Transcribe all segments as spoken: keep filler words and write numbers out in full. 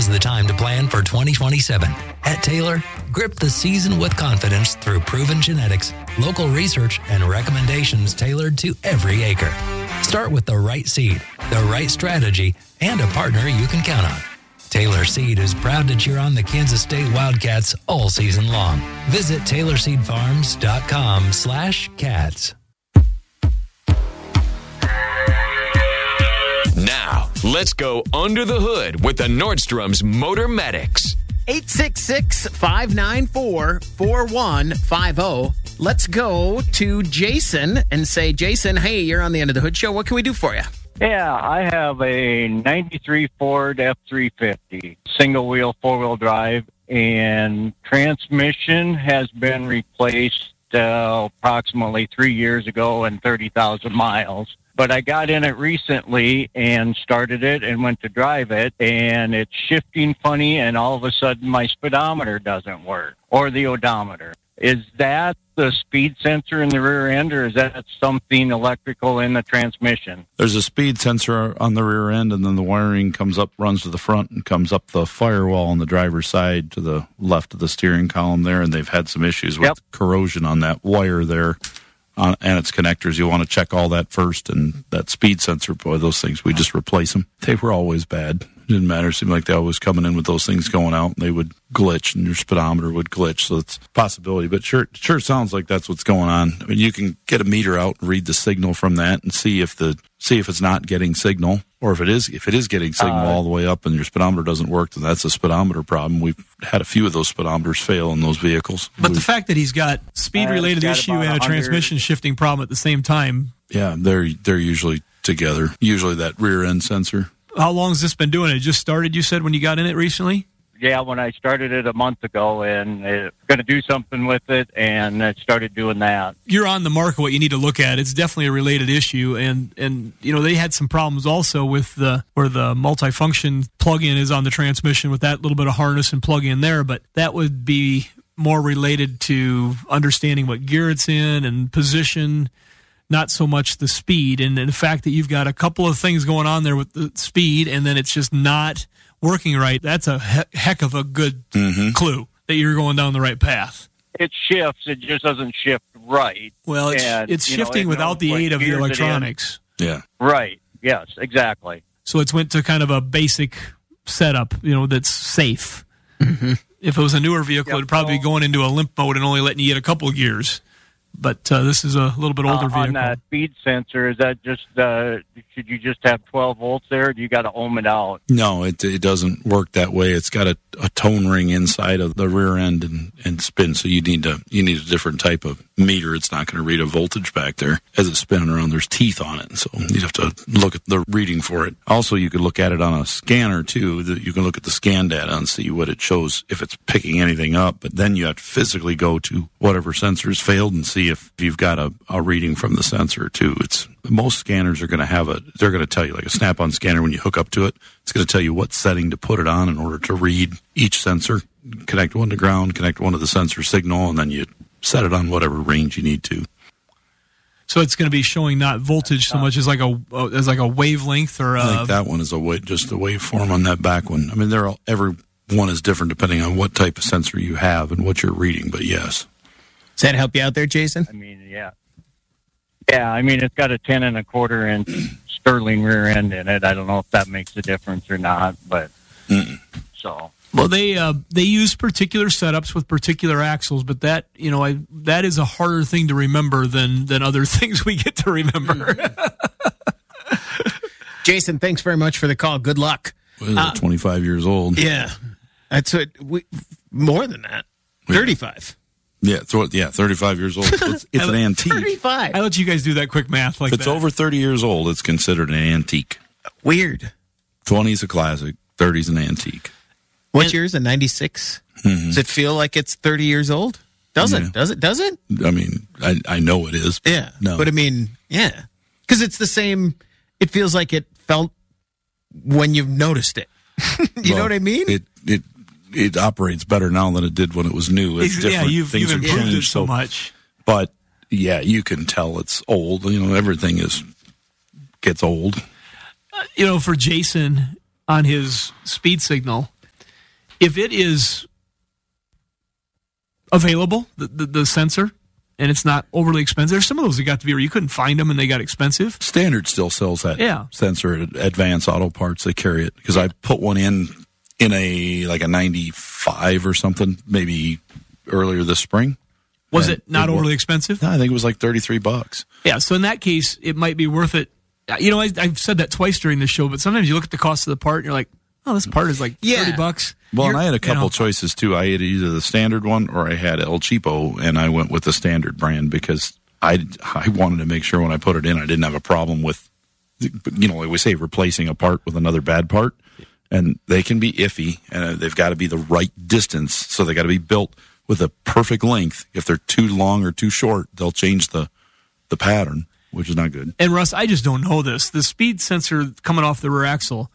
Now's the time to plan for twenty twenty-seven. At Taylor, grip the season with confidence through proven genetics, local research, and recommendations tailored to every acre. Start with the right seed, the right strategy, and a partner you can count on. Taylor Seed is proud to cheer on the Kansas State Wildcats all season long. Visit Taylor Seed Farms dot com slash cats. Now, let's go under the hood with the Nordstrom's Motor Medics. eight six six, five nine four, four one five zero. Let's go to Jason and say, Jason, hey, you're on the End of the Hood Show. What can we do for you? Yeah, I have a ninety-three Ford F three fifty, single-wheel, four-wheel drive, and transmission has been replaced uh, approximately three years ago and thirty thousand miles. But I got in it recently and started it and went to drive it, and it's shifting funny, and all of a sudden my speedometer doesn't work, or the odometer. Is that the speed sensor in the rear end, or is that something electrical in the transmission? There's a speed sensor on the rear end, and then the wiring comes up, runs to the front, and comes up the firewall on the driver's side to the left of the steering column there, and they've had some issues with Yep. corrosion on that wire there on, and its connectors. You want to check all that first, and that speed sensor, boy, those things, we just replace them. They were always bad. It didn't matter. It seemed like they always coming in with those things going out, and they would glitch, and your speedometer would glitch, so it's a possibility. But sure, sure sounds like that's what's going on. I mean, you can get a meter out and read the signal from that and see if the see if it's not getting signal, or if it is if it is getting signal uh, all the way up and your speedometer doesn't work, then that's a speedometer problem. We've had a few of those speedometers fail in those vehicles. But We've, the fact that he's got speed-related issue and a transmission shifting problem at the same time. Yeah, they're they're usually together. Usually that rear end sensor. How long has this been doing it? It just started, you said, when you got in it recently? Yeah, when I started it a month ago, and uh, going to do something with it, and I started doing that. You're on the mark of what you need to look at. It's definitely a related issue, and, and you know they had some problems also with the where the multifunction plug-in is on the transmission with that little bit of harness and plug-in there, but that would be more related to understanding what gear it's in and position, not so much the speed. And, and the fact that you've got a couple of things going on there with the speed, and then it's just not working right, that's a he- heck of a good mm-hmm. clue that you're going down the right path. It shifts, it just doesn't shift right. Well, it's, and, it's shifting know, it without the aid of the electronics. Yeah. Right, yes, exactly. So it's went to kind of a basic setup, you know, that's safe. Mm-hmm. If it was a newer vehicle, yep. It'd probably be going into a limp mode and only letting you get a couple of gears. But uh, this is a little bit older uh, vehicle. On that speed sensor, is that just, uh, should you just have twelve volts there, or do you got to ohm it out? No, it it doesn't work that way. It's got a, a tone ring inside of the rear end and, and spin, so you need to you need a different type of meter. It's not going to read a voltage back there. As it's spinning around, there's teeth on it, so you have to look at the reading for it. Also, you could look at it on a scanner, too. You can look at the scan data and see what it shows, if it's picking anything up, but then you have to physically go to whatever sensors failed and see if you've got a, a reading from the sensor, too. It's most scanners are going to have a, they're going to tell you, like a Snap-on scanner, when you hook up to it, it's going to tell you what setting to put it on in order to read each sensor. Connect one to ground, connect one to the sensor signal, and then you set it on whatever range you need to. So it's going to be showing not voltage so much as like a as like a wavelength, or a, I think that one is a wa- just a waveform on that back one. I mean, they're all, every one is different depending on what type of sensor you have and what you're reading. But yes, does that help you out there, Jason? I mean, yeah, yeah. I mean, it's got a ten and a quarter inch Sterling rear end in it. I don't know if that makes a difference or not, but Mm-mm. so. Well, they uh, they use particular setups with particular axles, but that you know I, that is a harder thing to remember than than other things we get to remember. Jason, thanks very much for the call. Good luck. Well, uh, twenty-five years old. Yeah, that's what we more than that. thirty-five. Yeah, so, yeah, thirty-five years old. It's, it's an antique. thirty-five. I let you guys do that quick math like that. If it's that. over thirty years old, it's considered an antique. Weird. twenty's a classic. thirty's an antique. What year is it? ninety-six? Mm-hmm. Does it feel like it's thirty years old? Does it? Yeah. Does it? Does it? I mean, I, I know it is. Yeah. No. But I mean, yeah. Because it's the same. It feels like it felt when you've noticed it. you well, know what I mean? It it it operates better now than it did when it was new. It's different. Yeah, you've, Things you've have improved changed it so much. But yeah, you can tell it's old. You know, everything is gets old. Uh, you know, for Jason on his speed signal, if it is available, the, the, the sensor, and it's not overly expensive. There's some of those that got to be where you couldn't find them and they got expensive. Standard still sells that yeah. sensor at Advanced Auto Parts. They carry it because I put one in in a like a ninety-five or something, maybe earlier this spring. Was and it not it, overly expensive? No, I think it was like thirty-three bucks. Yeah, so in that case, it might be worth it. You know, I, I've said that twice during the show, but sometimes you look at the cost of the part and you're like, oh, this part is like yeah. thirty bucks. Well, You're, and I had a couple you know, choices too. I had either the standard one or I had El Cheapo, and I went with the standard brand because I, I wanted to make sure when I put it in, I didn't have a problem with, you know, like we say, replacing a part with another bad part. And they can be iffy, and they've got to be the right distance. So they got to be built with a perfect length. If they're too long or too short, they'll change the, the pattern, which is not good. And Russ, I just don't know this. The speed sensor coming off the rear axle,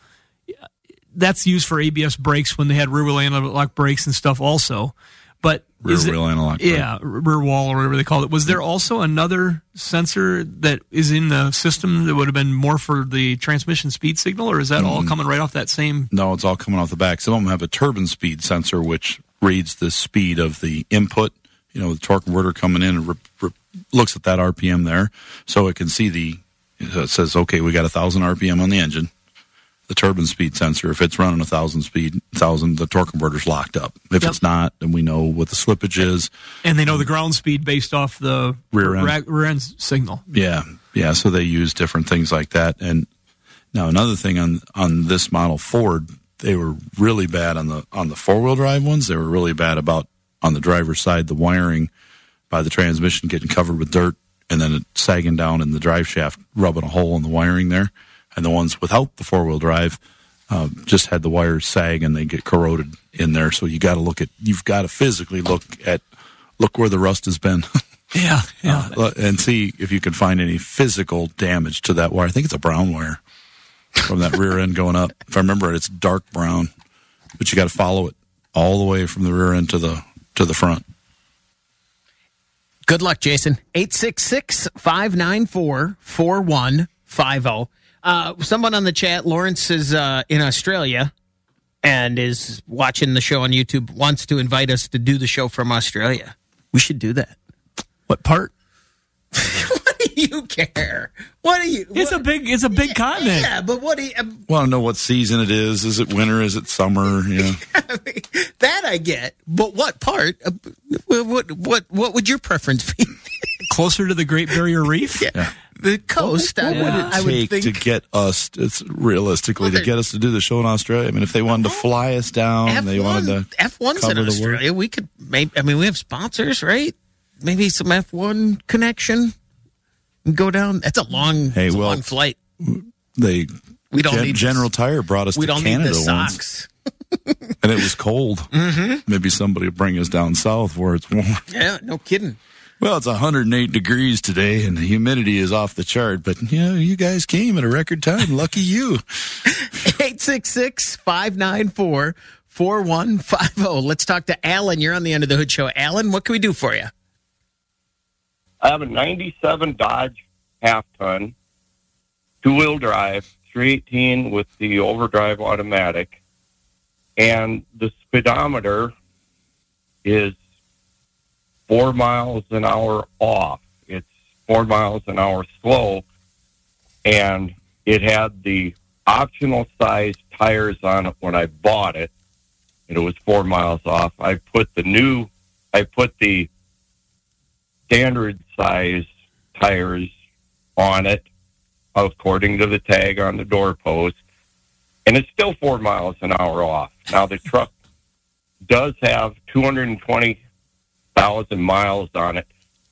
that's used for A B S brakes when they had rear wheel anti-lock brakes and stuff also. But rear is wheel it, anti-lock yeah, brake. rear wall or whatever they call it. Was there also another sensor that is in the system that would have been more for the transmission speed signal, or is that mm. all coming right off that same? No, it's all coming off the back. Some of them have a turbine speed sensor, which reads the speed of the input. You know, the torque converter coming in and re- re- looks at that R P M there, so it can see the. It says, okay, we got a thousand R P M on the engine. The turbine speed sensor, if it's running a thousand speed, thousand, the torque converter's locked up. If yep. it's not, then we know what the slippage is. And they know the ground speed based off the rear end, ra- rear end signal. Yeah, yeah. So they use different things like that. And now another thing on on this model Ford, they were really bad on the on the four wheel drive ones. They were really bad about on the driver's side, the wiring by the transmission getting covered with dirt and then it sagging down in the drive shaft, rubbing a hole in the wiring there. And the ones without the four-wheel drive uh, just had the wires sag and they get corroded in there. So you got to look at, you've got to physically look at, look where the rust has been. yeah, yeah. Uh, and see if you can find any physical damage to that wire. I think it's a brown wire from that rear end going up. If I remember it, it's dark brown, but you got to follow it all the way from the rear end to the to the front. Good luck, Jason. eight six six, five nine four, four one five zero. Uh, someone on the chat, Lawrence, is uh, in Australia and is watching the show on YouTube, wants to invite us to do the show from Australia. We should do that. What part? What do you care? What do you? It's what, a big. It's a big yeah, continent. Yeah, but what do you? Um, Want to know what season it is? Is it winter? Is it summer? You know? I mean, that I get. But what part? Uh, what what what would your preference be? Closer to the Great Barrier Reef. Yeah. Yeah. The coast. What, what I, would uh, it I would take think to get us? It's realistically well, to get us to do the show in Australia. I mean, if they wanted to fly us down, F one, they wanted to F one's in cover the Australia. work. We could maybe. I mean, we have sponsors, right? Maybe some F one connection. And go down. That's a long, hey, it's a well, long flight. They we don't Gen- need General this. Tire brought us we to don't Canada need the once, socks. and it was cold. Mm-hmm. Maybe somebody will bring us down south where it's warm. Yeah, no kidding. Well, it's one hundred eight degrees today, and the humidity is off the chart. But you know, you guys came at a record time. Lucky you. eight six six, five nine four, four one five zero. Let's talk to Alan. You're on the End of the Hood Show. Alan, what can we do for you? I have a ninety-seven Dodge half-ton, two-wheel drive, three eighteen with the overdrive automatic, and the speedometer is four miles an hour off. It's four miles an hour slow, and it had the optional size tires on it when I bought it, and it was four miles off. I put the new, I put the standard size tires on it according to the tag on the doorpost, and it's still four miles an hour off. Now the truck does have two hundred twenty thousand miles on it.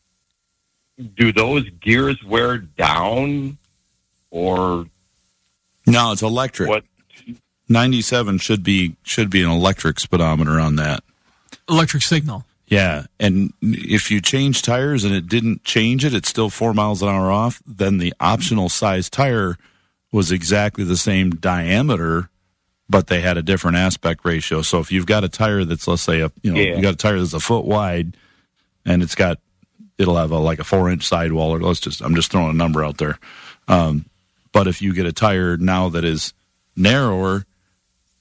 Do those gears wear down, or no? It's electric. What? ninety-seven should be should be an electric speedometer on that. Electric signal. Yeah, and if you change tires and it didn't change it, it's still four miles an hour off, then the optional size tire was exactly the same diameter, but they had a different aspect ratio. So if you've got a tire that's, let's say, a you know, yeah. you got a tire that's a foot wide, and it's got, it'll have a like a four inch sidewall, or let's just, I'm just throwing a number out there. Um, but if you get a tire now that is narrower,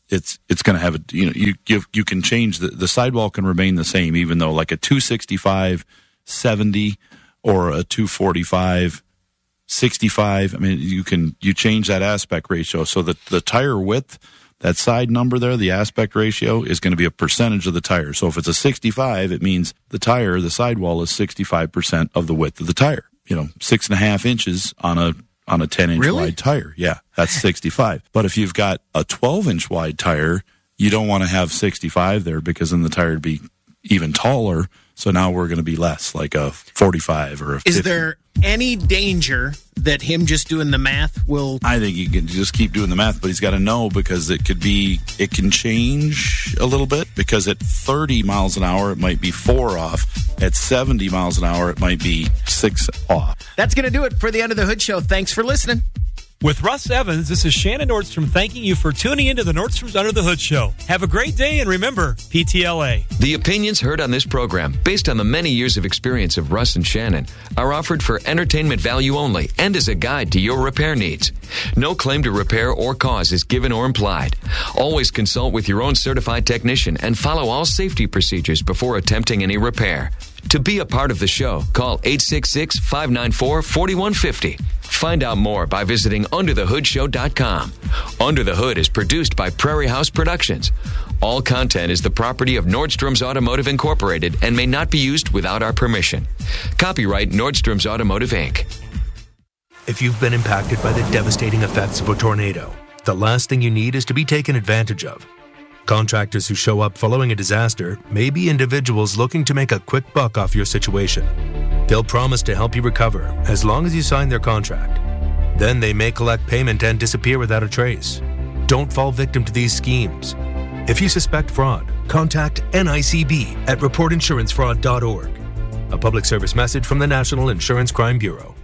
it's it's going to have a, you know, you give, you can change the, the sidewall can remain the same, even though like a two sixty-five seventy or a two forty-five sixty-five, I mean, you can, you change that aspect ratio. So that the tire width, that side number there, the aspect ratio is going to be a percentage of the tire. So if it's a sixty-five, it means the tire, the sidewall is sixty-five percent of the width of the tire. You know, six and a half inches on a, on a ten inch Really? wide tire. Yeah, that's sixty-five. But if you've got a twelve inch wide tire, you don't want to have sixty-five there because then the tire would be even taller. So now we're going to be less, like a forty-five or a fifty. Is there any danger that him just doing the math will... I think he can just keep doing the math, but he's got to know, because it could be, it can change a little bit, because at thirty miles an hour, it might be four off. At seventy miles an hour, it might be six off. That's going to do it for the Under the Hood Show. Thanks for listening. With Russ Evans, this is Shannon Nordstrom thanking you for tuning into the Nordstrom's Under the Hood Show. Have a great day, and remember, P T L A. The opinions heard on this program, based on the many years of experience of Russ and Shannon, are offered for entertainment value only and as a guide to your repair needs. No claim to repair or cause is given or implied. Always consult with your own certified technician and follow all safety procedures before attempting any repair. To be a part of the show, call eight six six, five nine four, four one five zero. Find out more by visiting under the hood show dot com. Under the Hood is produced by Prairie House Productions. All content is the property of Nordstrom's Automotive Incorporated and may not be used without our permission. Copyright Nordstrom's Automotive, Incorporated. If you've been impacted by the devastating effects of a tornado, the last thing you need is to be taken advantage of. Contractors who show up following a disaster may be individuals looking to make a quick buck off your situation. They'll promise to help you recover as long as you sign their contract. Then they may collect payment and disappear without a trace. Don't fall victim to these schemes. If you suspect fraud, contact N I C B at report insurance fraud dot org. A public service message from the National Insurance Crime Bureau.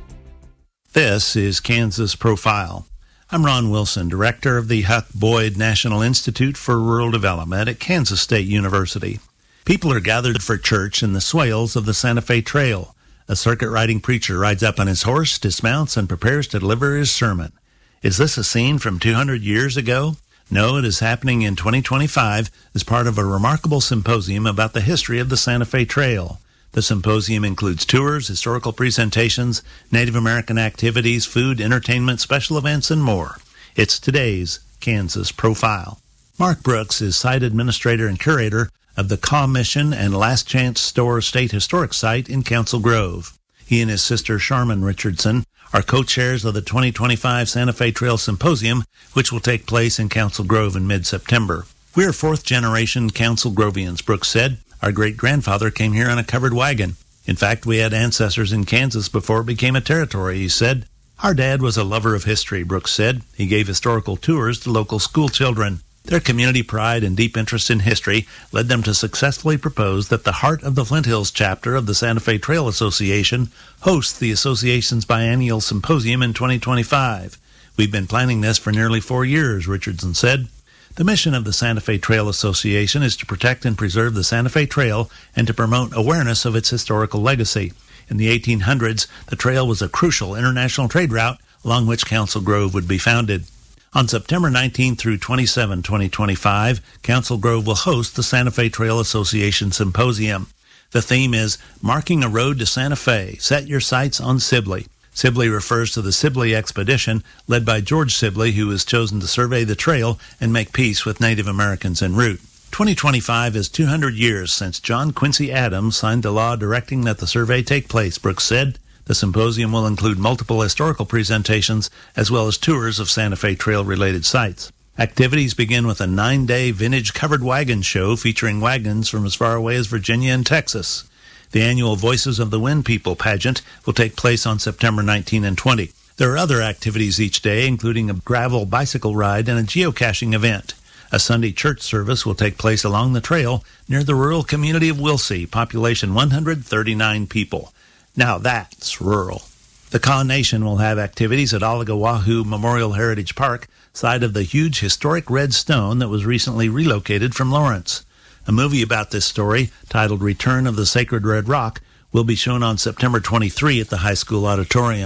This is Kansas Profile. I'm Ron Wilson, director of the Huck Boyd National Institute for Rural Development at Kansas State University. People are gathered for church in the swales of the Santa Fe Trail. A circuit-riding preacher rides up on his horse, dismounts, and prepares to deliver his sermon. Is this a scene from two hundred years ago? No, it is happening in twenty twenty-five as part of a remarkable symposium about the history of the Santa Fe Trail. The symposium includes tours, historical presentations, Native American activities, food, entertainment, special events, and more. It's today's Kansas Profile. Mark Brooks is site administrator and curator of the Kaw Mission and Last Chance Store State Historic Site in Council Grove. He and his sister Sharman Richardson are co-chairs of the twenty twenty-five Santa Fe Trail Symposium, which will take place in Council Grove in mid-September. We're fourth-generation Council Grovians, Brooks said. Our great-grandfather came here on a covered wagon. In fact, we had ancestors in Kansas before it became a territory, he said. Our dad was a lover of history, Brooks said. He gave historical tours to local school children. Their community pride and deep interest in history led them to successfully propose that the Heart of the Flint Hills chapter of the Santa Fe Trail Association host the association's biennial symposium in twenty twenty-five. We've been planning this for nearly four years, Richardson said. The mission of the Santa Fe Trail Association is to protect and preserve the Santa Fe Trail and to promote awareness of its historical legacy. In the eighteen hundreds, the trail was a crucial international trade route along which Council Grove would be founded. On September nineteenth through twenty-seventh, twenty twenty-five, Council Grove will host the Santa Fe Trail Association Symposium. The theme is Marking a Road to Santa Fe. Set your sights on Sibley. Sibley refers to the Sibley expedition led by George Sibley, who was chosen to survey the trail and make peace with Native Americans en route. twenty twenty-five is two hundred years since John Quincy Adams signed the law directing that the survey take place, Brooks said. The symposium will include multiple historical presentations as well as tours of Santa Fe Trail-related sites. Activities begin with a nine-day vintage covered wagon show featuring wagons from as far away as Virginia and Texas. The annual Voices of the Wind People pageant will take place on September nineteenth and twentieth. There are other activities each day, including a gravel bicycle ride and a geocaching event. A Sunday church service will take place along the trail near the rural community of Wilsey, population one hundred thirty-nine people. Now that's rural. The Kaw Nation will have activities at Olagawahu Memorial Heritage Park, site of the huge historic red stone that was recently relocated from Lawrence. A movie about this story, titled Return of the Sacred Red Rock, will be shown on September twenty-third at the high school auditorium.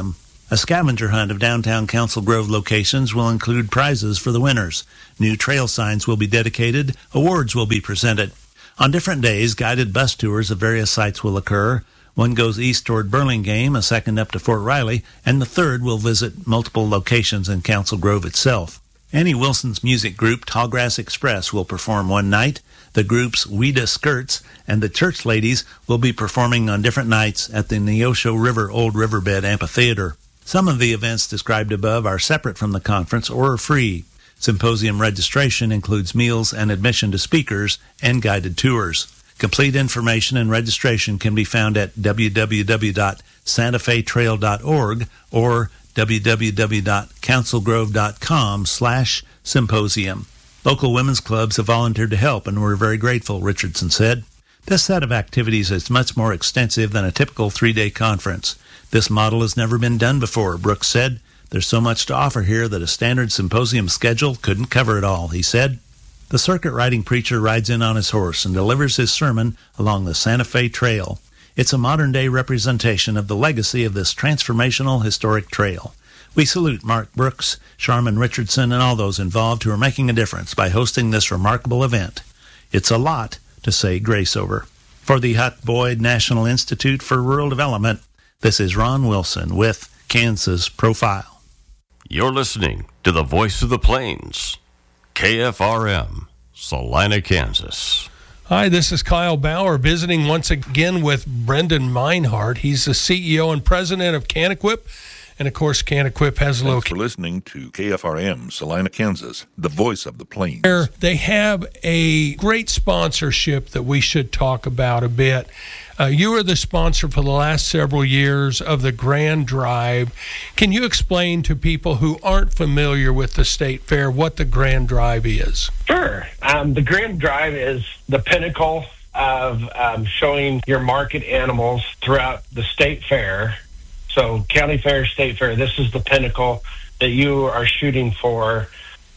A scavenger hunt of downtown Council Grove locations will include prizes for the winners. New trail signs will be dedicated. Awards will be presented. On different days, guided bus tours of various sites will occur. One goes east toward Burlingame, a second up to Fort Riley, and the third will visit multiple locations in Council Grove itself. Annie Wilson's music group, Tallgrass Express, will perform one night. The groups Ouida Skirts and the Church Ladies will be performing on different nights at the Neosho River Old Riverbed Amphitheater. Some of the events described above are separate from the conference or are free. Symposium registration includes meals and admission to speakers and guided tours. Complete information and registration can be found at w w w dot santa fe trail dot org or w w w dot council grove dot com slash symposium. Local women's clubs have volunteered to help, and we're very grateful, Richardson said. This set of activities is much more extensive than a typical three-day conference. This model has never been done before, Brooks said. There's so much to offer here that a standard symposium schedule couldn't cover it all, he said. The circuit-riding preacher rides in on his horse and delivers his sermon along the Santa Fe Trail. It's a modern-day representation of the legacy of this transformational historic trail. We salute Mark Brooks, Sharman Richardson, and all those involved who are making a difference by hosting this remarkable event. It's a lot to say grace over. For the Huck Boyd National Institute for Rural Development, this is Ron Wilson with Kansas Profile. You're listening to the Voice of the Plains, K F R M, Salina, Kansas. Hi, this is Kyle Bauer visiting once again with Brendan Meinhardt. He's the C E O and president of CanEquip. And, of course, CanEquip has a location. Thanks for listening to K F R M, Salina, Kansas, the voice of the plains. They have a great sponsorship that we should talk about a bit. Uh, you are the sponsor for the last several years of the Grand Drive. Can you explain to people who aren't familiar with the State Fair what the Grand Drive is? Sure. Um, the Grand Drive is the pinnacle of um, showing your market animals throughout the State Fair. So County Fair, State Fair, this is the pinnacle that you are shooting for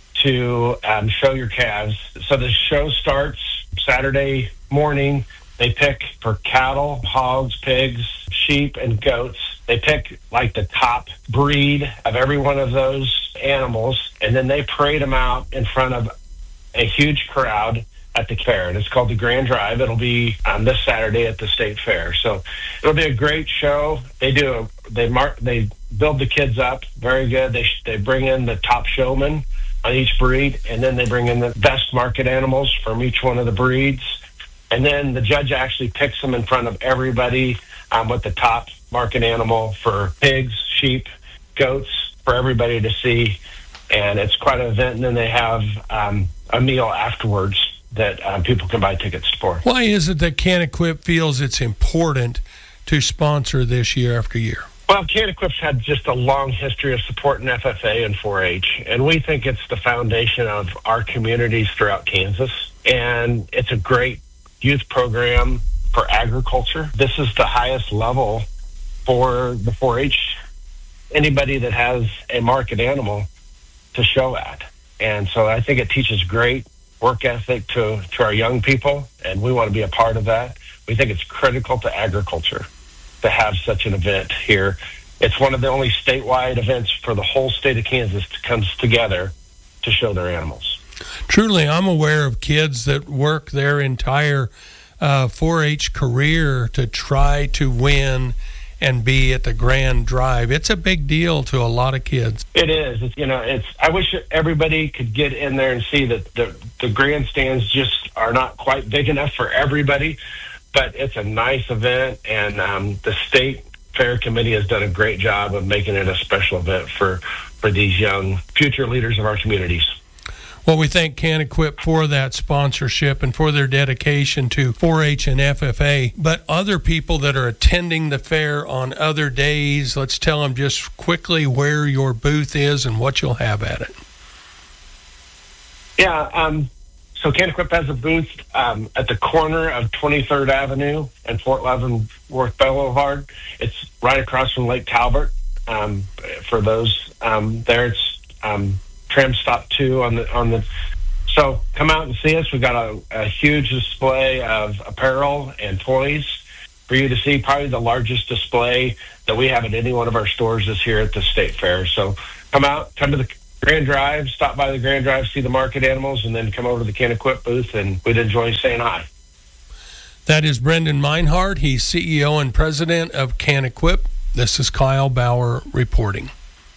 to um, show your calves. So the show starts Saturday morning. They pick for cattle, hogs, pigs, sheep, and goats. They pick like the top breed of every one of those animals, and then they parade them out in front of a huge crowd at the fair. And it's called the Grand Drive. It'll be um, this Saturday at the State Fair. So it'll be a great show. They do a, they mark they build the kids up very good. They they bring in the top showmen on each breed, and then they bring in the best market animals from each one of the breeds. And then the judge actually picks them in front of everybody um, with the top market animal for pigs, sheep, goats, for everybody to see. And it's quite an event. And then they have um, a meal afterwards that um, people can buy tickets for. Why is it that CanEquip feels it's important to sponsor this year after year? Well, CanEquip's had just a long history of supporting F F A and four H, and we think it's the foundation of our communities throughout Kansas. And it's a great youth program for agriculture. This is the highest level for the four H, anybody that has a market animal to show at. And so I think it teaches great work ethic to, to our young people, and we want to be a part of that. We think it's critical to agriculture to have such an event here. It's one of the only statewide events for the whole state of Kansas that comes together to show their animals. Truly, I'm aware of kids that work their entire uh, four H career to try to win and be at the Grand Drive. It's a big deal to a lot of kids. It is. It's, you know, it's. I wish everybody could get in there and see that the, the grandstands just are not quite big enough for everybody, but it's a nice event, and um, the State Fair Committee has done a great job of making it a special event for, for these young future leaders of our communities. Well, we thank CanEquip for that sponsorship and for their dedication to four H and F F A. But other people that are attending the fair on other days, let's tell them just quickly where your booth is and what you'll have at it. Yeah, um, so CanEquip has a booth um, at the corner of twenty-third Avenue and Fort Leavenworth Boulevard. It's right across from Lake Talbot. Um, for those um, there, it's um, Tram Stop two on the on the. So come out and see us. We've got a, a huge display of apparel and toys for you to see. Probably the largest display that we have at any one of our stores this year at the State Fair. So come out, come to the Grand Drive, stop by the Grand Drive, see the market animals, and then come over to the Can-Equip booth, and we'd enjoy saying hi. That is Brendan Meinhardt. He's C E O and president of Can-Equip. This is Kyle Bauer reporting.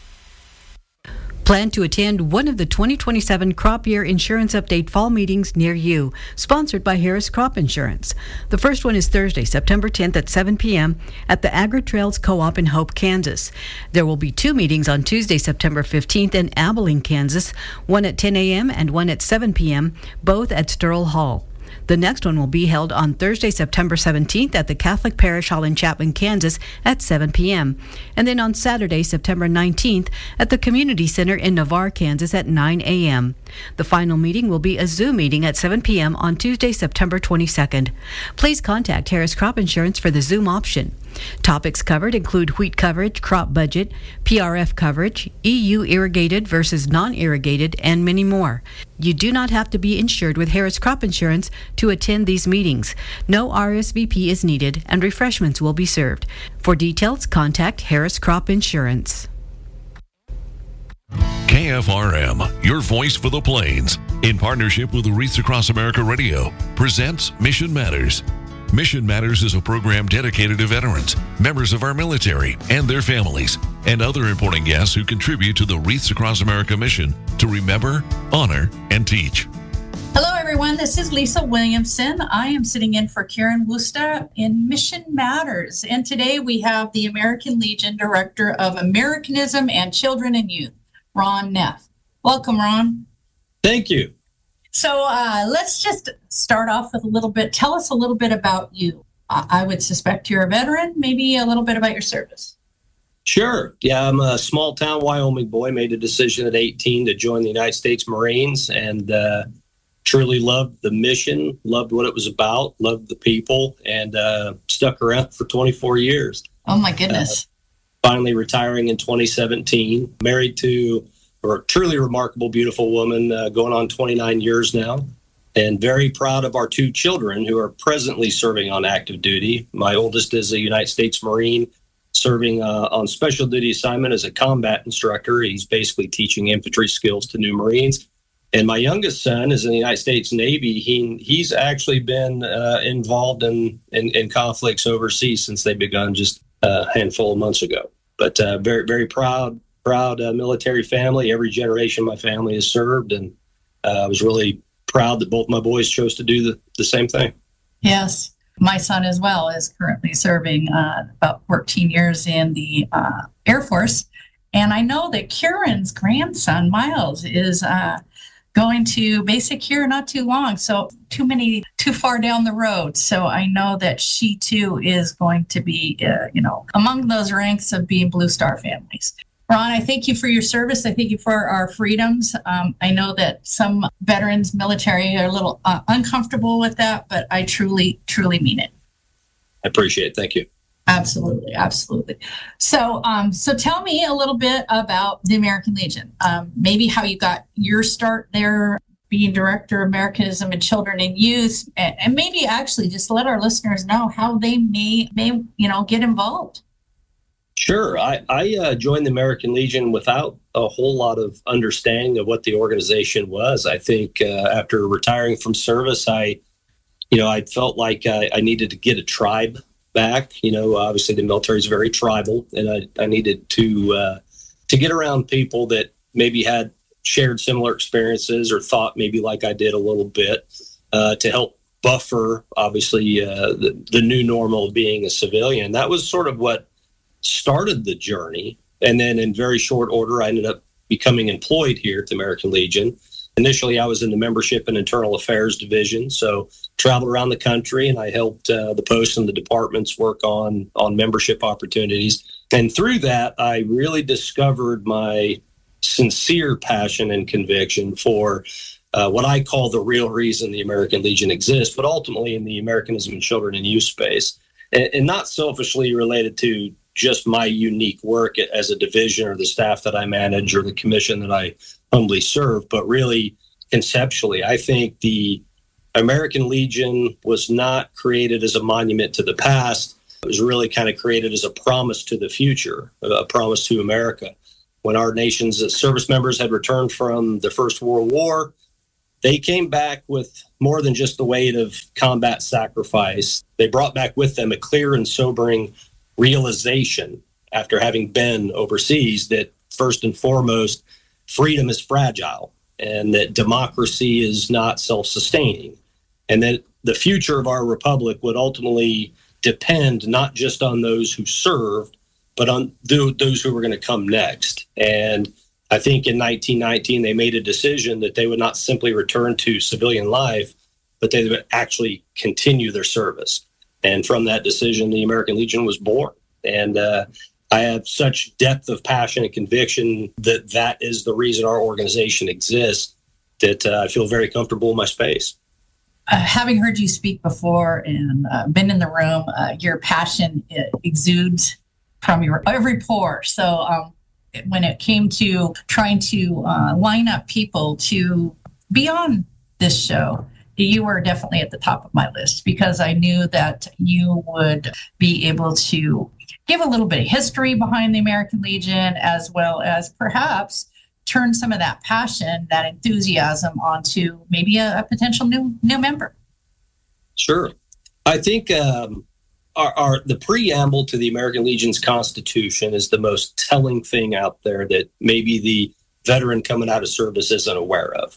Plan to attend one of the twenty twenty-seven Crop Year Insurance Update Fall Meetings near you, sponsored by Harris Crop Insurance. The first one is Thursday, September tenth at seven p.m. at the Agri-Trails Co-op in Hope, Kansas. There will be two meetings on Tuesday, September fifteenth in Abilene, Kansas, one at ten a.m. and one at seven p.m., both at Sterl Hall. The next one will be held on Thursday, September seventeenth at the Catholic Parish Hall in Chapman, Kansas at seven p.m. And then on Saturday, September nineteenth at the Community Center in Navarre, Kansas at nine a.m. The final meeting will be a Zoom meeting at seven p.m. on Tuesday, September twenty-second. Please contact Harris Crop Insurance for the Zoom option. Topics covered include wheat coverage, crop budget, P R F coverage, E U irrigated versus non-irrigated, and many more. You do not have to be insured with Harris Crop Insurance to attend these meetings. No R S V P is needed, and refreshments will be served. For details, contact Harris Crop Insurance. K F R M, your voice for the Plains, in partnership with the Wreaths Across America Radio, presents Mission Matters. Mission Matters is a program dedicated to veterans, members of our military and their families, and other important guests who contribute to the Wreaths Across America mission to remember, honor, and teach. Hello, everyone. This is Lisa Williamson. I am sitting in for Karen Wusta in Mission Matters. And today we have the American Legion Director of Americanism and Children and Youth, Ron Neff. Welcome, Ron. Thank you. So uh, let's just start off with a little bit. Tell us a little bit about you. Uh, I would suspect you're a veteran, maybe a little bit about your service. Sure. Yeah, I'm a small town Wyoming boy, made a decision at eighteen to join the United States Marines, and uh, truly loved the mission, loved what it was about, loved the people, and uh, stuck around for twenty-four years. Oh, my goodness. Uh, finally retiring in twenty seventeen, married to a truly remarkable, beautiful woman, uh, going on twenty-nine years now, and very proud of our two children who are presently serving on active duty. My oldest is a United States Marine serving uh, on special duty assignment as a combat instructor. He's basically teaching infantry skills to new Marines. And my youngest son is in the United States Navy. He he's actually been uh, involved in, in, in conflicts overseas since they begun just a handful of months ago. But uh, very, very proud, proud uh, military family. Every generation of my family has served, and uh, I was really proud that both my boys chose to do the, the same thing. Yes. My son as well is currently serving uh, about fourteen years in the uh, Air Force. And I know that Karen's grandson, Miles, is uh, going to basic here not too long. So too many, too far down the road. So I know that she too is going to be, uh, you know, among those ranks of being Blue Star families. Ron, I thank you for your service. I thank you for our freedoms. Um, I know that some veterans, military, are a little uh, uncomfortable with that, but I truly, truly mean it. I appreciate it. Thank you. Absolutely, absolutely. So, um, so tell me a little bit about the American Legion. Um, maybe how you got your start there, being director of Americanism and Children and Youth, and, and maybe actually just let our listeners know how they may, may you know, get involved. Sure. I, I uh, joined the American Legion without a whole lot of understanding of what the organization was. I think uh, after retiring from service, I, you know, I felt like I, I needed to get a tribe back. You know, obviously the military is very tribal, and I, I needed to uh, to get around people that maybe had shared similar experiences or thought maybe like I did a little bit uh, to help buffer, obviously, uh, the, the new normal of being a civilian. That was sort of what started the journey. And then in very short order, I ended up becoming employed here at the American Legion. Initially, I was in the Membership and Internal Affairs Division, so traveled around the country, and I helped uh, the posts and the departments work on, on membership opportunities. And through that, I really discovered my sincere passion and conviction for uh, what I call the real reason the American Legion exists, but ultimately in the Americanism and Children and Youth space, and, and not selfishly related to just my unique work as a division or the staff that I manage or the commission that I humbly serve, but really conceptually, I think the American Legion was not created as a monument to the past, It was really kind of created as a promise to the future, a promise to America. When our nation's service members had returned from the First World War, they came back with more than just the weight of combat sacrifice. They brought back with them a clear and sobering realization after having been overseas that first and foremost, freedom is fragile and that democracy is not self-sustaining, and that the future of our republic would ultimately depend not just on those who served, but on th- those who were going to come next. And I think in nineteen nineteen, they made a decision that they would not simply return to civilian life, but they would actually continue their service. And from that decision, the American Legion was born. And uh, I have such depth of passion and conviction that that is the reason our organization exists, that uh, I feel very comfortable in my space. Uh, having heard you speak before and uh, been in the room, uh, your passion exudes from your every pore. So um, when it came to trying to uh, line up people to be on this show, you were definitely at the top of my list, because I knew that you would be able to give a little bit of history behind the American Legion, as well as perhaps turn some of that passion, that enthusiasm onto maybe a, a potential new new member. Sure. I think um, our, our the preamble to the American Legion's Constitution is the most telling thing out there that maybe the veteran coming out of service isn't aware of.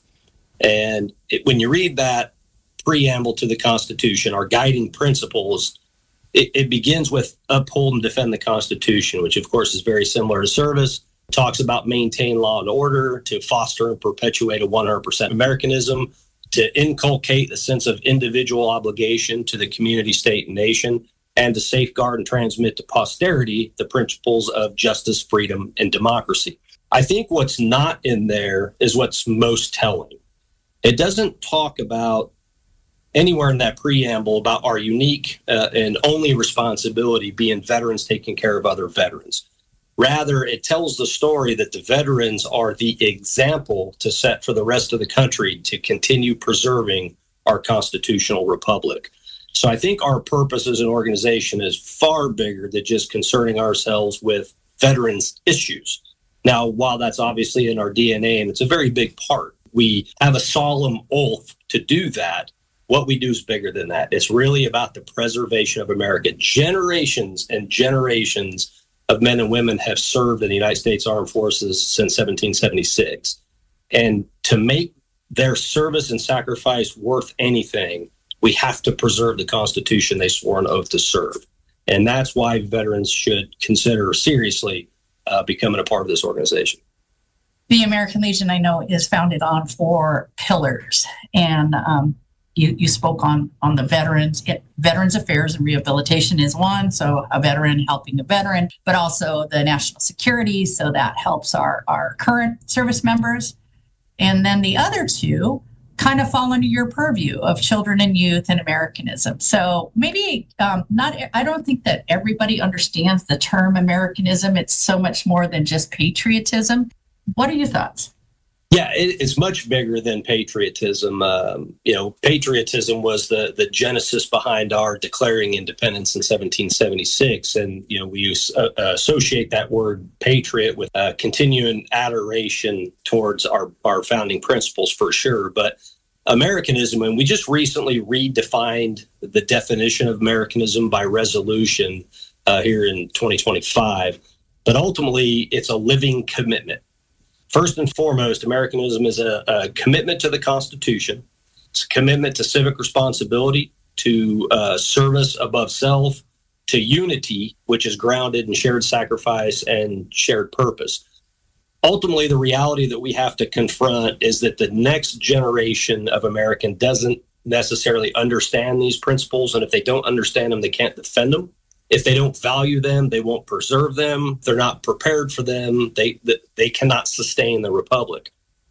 And it, when you read that preamble to the Constitution, our guiding principles, it, it begins with uphold and defend the Constitution, which of course is very similar to service. It talks about maintain law and order, to foster and perpetuate a one hundred percent Americanism, to inculcate a sense of individual obligation to the community, state, and nation, and to safeguard and transmit to posterity the principles of justice, freedom, and democracy. I think what's not in there is what's most telling. It doesn't talk about anywhere in that preamble about our unique uh, and only responsibility being veterans taking care of other veterans. Rather, it tells the story that the veterans are the example to set for the rest of the country to continue preserving our constitutional republic. So I think our purpose as an organization is far bigger than just concerning ourselves with veterans issues. Now, while that's obviously in our D N A, and it's a very big part, we have a solemn oath to do that. What we do is bigger than that. It's really about the preservation of America. Generations and generations of men and women have served in the United States Armed Forces since seventeen seventy-six. And to make their service and sacrifice worth anything, we have to preserve the Constitution they swore an oath to serve. And that's why veterans should consider seriously uh, becoming a part of this organization. The American Legion, I know, is founded on four pillars. And um, you, you spoke on, on the veterans. It, Veterans Affairs and Rehabilitation is one, so a veteran helping a veteran, but also the national security, so that helps our, our current service members. And then the other two kind of fall under your purview of children and youth and Americanism. So maybe um, not, I don't think that everybody understands the term Americanism. It's so much more than just patriotism. What are your thoughts? Yeah, it, it's much bigger than patriotism. Um, you know, patriotism was the the genesis behind our declaring independence in seventeen seventy-six. And, you know, we use, uh, associate that word patriot with uh, continuing adoration towards our, our founding principles for sure. But Americanism, and we just recently redefined the definition of Americanism by resolution uh, here in twenty twenty-five. But ultimately, it's a living commitment. First and foremost, Americanism is a, a commitment to the Constitution. It's a commitment to civic responsibility, to uh, service above self, to unity, which is grounded in shared sacrifice and shared purpose. Ultimately, the reality that we have to confront is that the next generation of American doesn't necessarily understand these principles, and if they don't understand them, they can't defend them. If they don't value them, they won't preserve them. They're not prepared for them. They they cannot sustain the republic.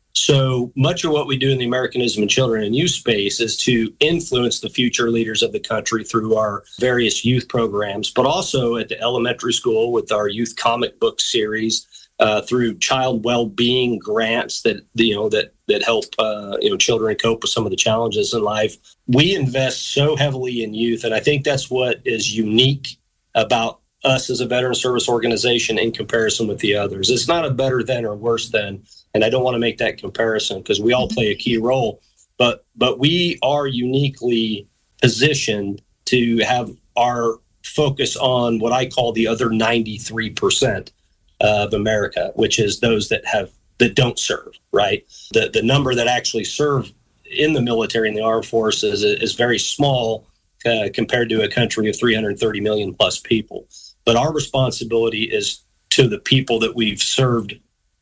So much of what we do in the Americanism and Children and Youth space is to influence the future leaders of the country through our various youth programs, but also at the elementary school with our youth comic book series, uh, through child well-being grants that you know that that help uh, you know children cope with some of the challenges in life. We invest so heavily in youth, and I think that's what is unique about us as a veteran service organization in comparison with the others. It's not a better than or worse than, and I don't want to make that comparison because we all play a key role, but but we are uniquely positioned to have our focus on what I call the other ninety-three percent of America, which is those that have that don't serve, right? The the number that actually serve in the military and the armed forces is, is very small uh, compared to a country of three hundred thirty million plus people. But our responsibility is to the people that we've served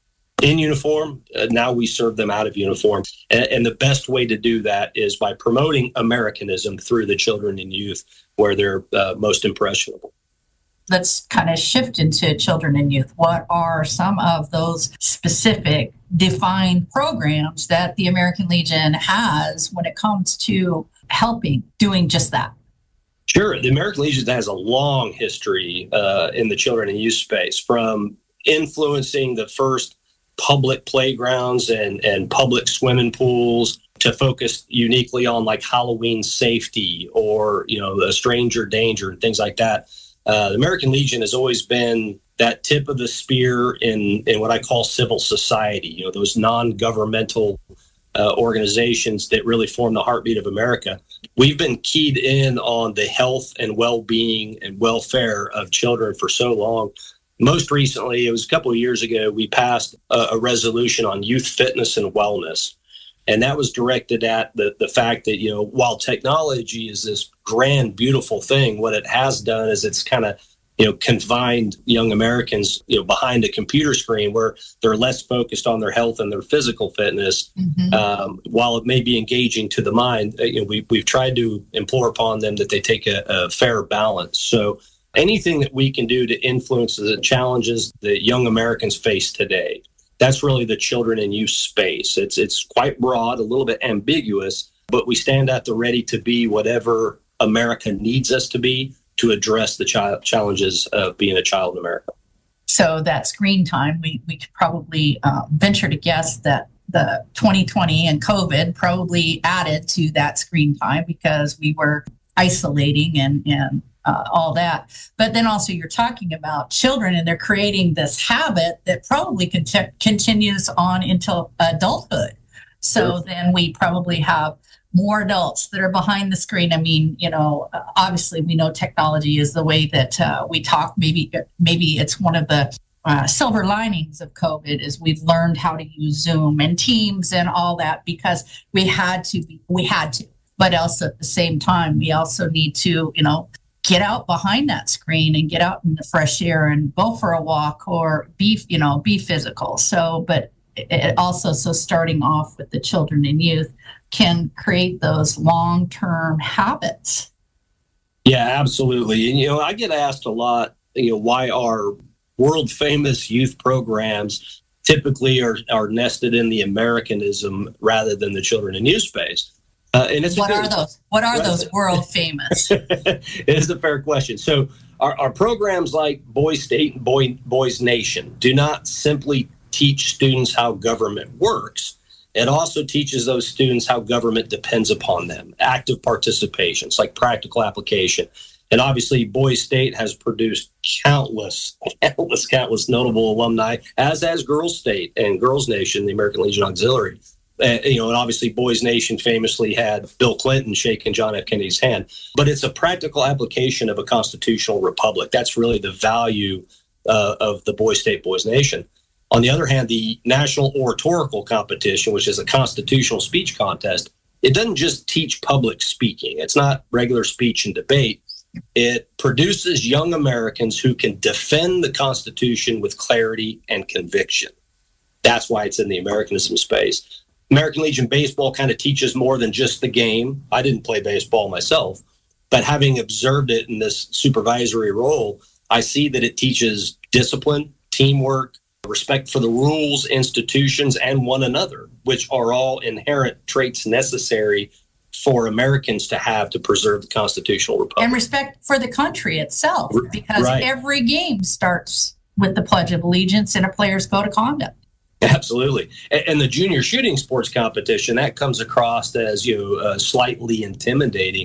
in uniform. Uh, now we serve them out of uniform. And, and the best way to do that is by promoting Americanism through the children and youth where they're uh, most impressionable. Let's kind of shift into children and youth. What are some of those specific defined programs that the American Legion has when it comes to helping doing just that? Sure. The American Legion has a long history uh, in the children and youth space, from influencing the first public playgrounds and, and public swimming pools to focus uniquely on like Halloween safety or, you know, the stranger danger and things like that. Uh, the American Legion has always been that tip of the spear in, in what I call civil society, you know, those non-governmental uh, organizations that really form the heartbeat of America. We've been keyed in on the health and well-being and welfare of children for so long. Most recently, it was a couple of years ago, we passed a, a resolution on youth fitness and wellness. And that was directed at the, the fact that, you know, while technology is this grand, beautiful thing, what it has done is it's kind of, you know, confined young Americans, you know, behind a computer screen where they're less focused on their health and their physical fitness. Mm-hmm. Um, while it may be engaging to the mind, you know, we, we've tried to implore upon them that they take a, a fair balance. So anything that we can do to influence the challenges that young Americans face today, that's really the children and youth space. It's it's quite broad, a little bit ambiguous, but we stand at the ready to be whatever America needs us to be to address the child challenges of being a child in America. So that screen time, we, we could probably uh, venture to guess that the twenty twenty and COVID probably added to that screen time because we were isolating and, and Uh, all that. But then also you're talking about children and they're creating this habit that probably cont- continues on until adulthood. So sure. Then we probably have more adults that are behind the screen. I mean, you know, obviously we know technology is the way that uh, we talk. Maybe, maybe it's one of the uh, silver linings of COVID is we've learned how to use Zoom and Teams and all that because we had to, be, we had to, but also at the same time, we also need to, you know, get out behind that screen and get out in the fresh air and go for a walk or be, you know, be physical. So, but it also, so starting off with the children and youth can create those long-term habits. Yeah, absolutely. And, you know, I get asked a lot, you know, why our world famous youth programs typically are, are nested in the Americanism rather than the children and youth space. Uh, and it's what good, are those? What are those world famous? It is a fair question. So our, our programs like Boys State and Boy, Boys Nation do not simply teach students how government works. It also teaches those students how government depends upon them, active participation. It's like practical application. And obviously, Boys State has produced countless, countless, countless notable alumni, as has Girls State and Girls Nation, the American Legion Auxiliary. Uh, you know, and obviously Boys Nation famously had Bill Clinton shaking John F. Kennedy's hand. But it's a practical application of a constitutional republic. That's really the value uh, of the Boys State, Boys Nation. On the other hand, the National Oratorical Competition, which is a constitutional speech contest, it doesn't just teach public speaking. It's not regular speech and debate. It produces young Americans who can defend the Constitution with clarity and conviction. That's why it's in the Americanism space. American Legion Baseball kind of teaches more than just the game. I didn't play baseball myself, but having observed it in this supervisory role, I see that it teaches discipline, teamwork, respect for the rules, institutions, and one another, which are all inherent traits necessary for Americans to have to preserve the constitutional republic. And respect for the country itself, because right. Every game starts with the Pledge of Allegiance and a player's code of conduct. Absolutely. And the junior shooting sports competition, that comes across as, you know, uh, slightly intimidating.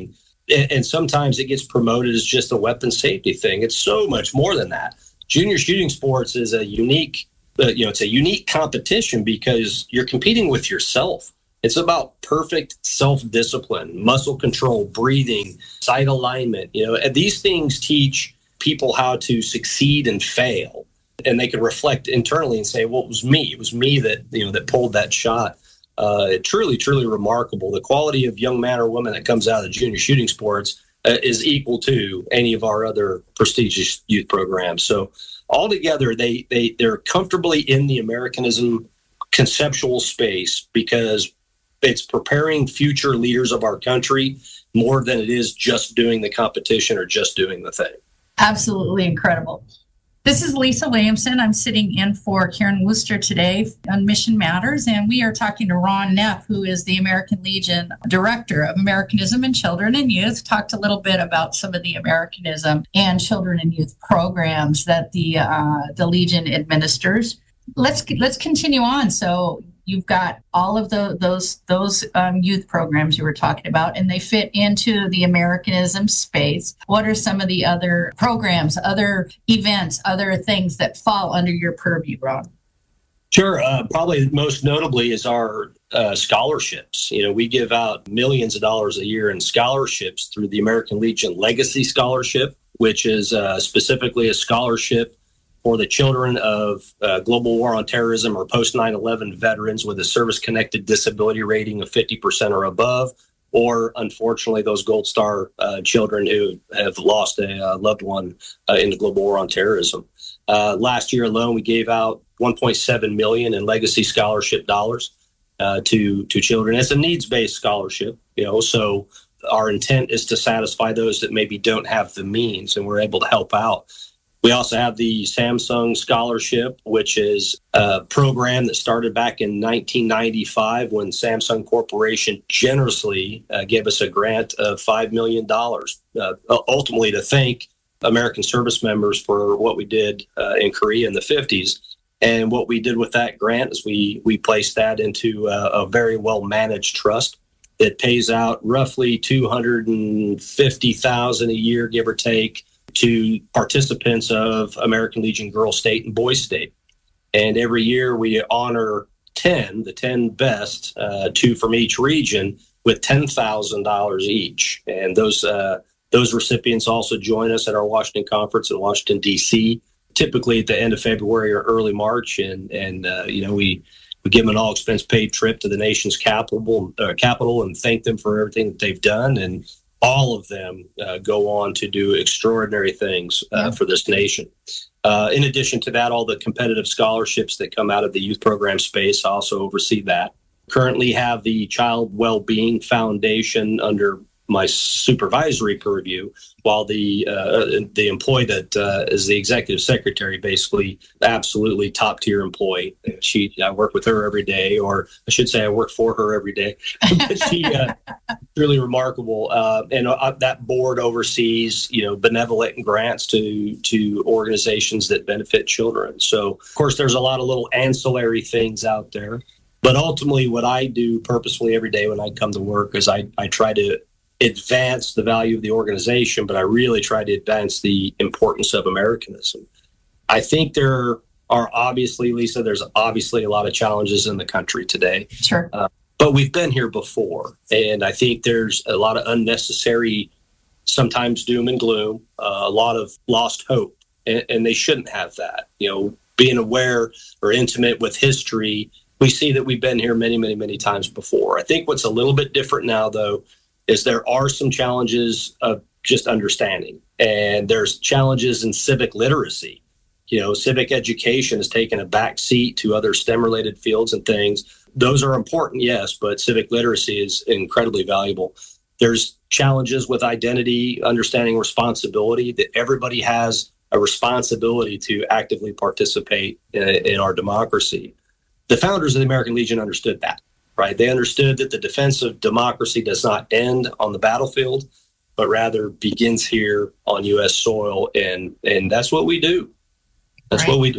and, and sometimes it gets promoted as just a weapon safety thing. It's so much more than that. Junior shooting sports is a unique, uh, you know, it's a unique competition because you're competing with yourself. It's about perfect self-discipline, muscle control, breathing, sight alignment. You know, and these things teach people how to succeed and fail, and they can reflect internally and say, "Well, it was me. It was me that you know that pulled that shot." Uh, truly, truly remarkable. The quality of young man or woman that comes out of the junior shooting sports uh, is equal to any of our other prestigious youth programs. So, altogether, they they they're comfortably in the Americanism conceptual space because it's preparing future leaders of our country more than it is just doing the competition or just doing the thing. Absolutely incredible. This is Lisa Williamson. I'm sitting in for Karen Wooster today on Mission Matters, and we are talking to Ron Neff, who is the American Legion Director of Americanism in Children and Youth. Talked a little bit about some of the Americanism and children and youth programs that the uh, the Legion administers. Let's let's continue on. So you've got all of the, those those um, youth programs you were talking about, and they fit into the Americanism space. What are some of the other programs, other events, other things that fall under your purview, Ron? Sure. Uh, probably most notably is our uh, scholarships. You know, we give out millions of dollars a year in scholarships through the American Legion Legacy Scholarship, which is uh, specifically a scholarship for the children of uh, global war on terrorism or post nine eleven veterans with a service-connected disability rating of fifty percent or above, or unfortunately those Gold Star uh, children who have lost a uh, loved one uh, in the global war on terrorism. Uh, last year alone, we gave out one point seven million dollars in legacy scholarship dollars uh, to to children. It's a needs-based scholarship, you know, so our intent is to satisfy those that maybe don't have the means, and we're able to help out. We also have the Samsung Scholarship, which is a program that started back in nineteen ninety-five when Samsung Corporation generously uh, gave us a grant of five million dollars, uh, ultimately to thank American service members for what we did uh, in Korea in the fifties. And what we did with that grant is we, we placed that into a, a very well-managed trust that pays out roughly two hundred fifty thousand dollars a year, give or take, to participants of American Legion Girls State and Boys State. And every year we honor ten, the ten best, uh, two from each region, with ten thousand dollars each. And those uh, those recipients also join us at our Washington conference in Washington, D C, typically at the end of February or early March. And, and uh, you know, we, we give them an all-expense paid trip to the nation's capital, uh, capital and thank them for everything that they've done. And all of them uh, go on to do extraordinary things uh, yeah. for this nation. Uh, in addition to that, all the competitive scholarships that come out of the youth program space, I also oversee that. Currently have the Child Wellbeing Foundation under my supervisory purview, while the uh, the employee that uh, is the executive secretary, basically absolutely top tier employee. She, I work with her every day, or I should say I work for her every day. she uh, really remarkable. Uh, and uh, that board oversees, you know, benevolent grants to to organizations that benefit children. So, of course, there's a lot of little ancillary things out there. But ultimately, what I do purposefully every day when I come to work is I, I try to advance the value of the organization, but I really try to advance the importance of Americanism. I think there are obviously, Lisa, there's obviously a lot of challenges in the country today. Sure. Uh, but we've been here before. And I think there's a lot of unnecessary, sometimes doom and gloom, uh, a lot of lost hope. And, and they shouldn't have that. You know, being aware or intimate with history, we see that we've been here many, many, many times before. I think what's a little bit different now, though, is there are some challenges of just understanding, and there's challenges in civic literacy. You know, civic education has taken a back seat to other STEM-related fields and things. Those are important, yes, but civic literacy is incredibly valuable. There's challenges with identity, understanding responsibility, that everybody has a responsibility to actively participate in, in our democracy. The founders of the American Legion understood that. Right. They understood that the defense of democracy does not end on the battlefield, but rather begins here on U S soil. And and that's what we do. That's right. what we do.